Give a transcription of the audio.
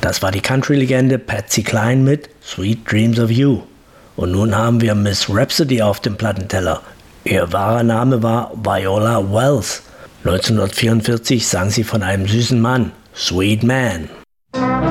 Das war die Country-Legende Patsy Cline mit Sweet Dreams of You. Und nun haben wir Miss Rhapsody auf dem Plattenteller. Ihr wahrer Name war Viola Wells. 1944 sang sie von einem süßen Mann, Sweet Man.